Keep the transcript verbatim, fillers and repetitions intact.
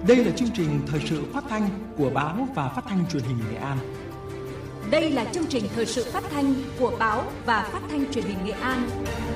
Đây là chương trình thời sự phát thanh của Báo và Phát thanh Truyền hình Nghệ An. Đây là chương trình thời sự phát thanh của Báo và Phát thanh Truyền hình Nghệ An.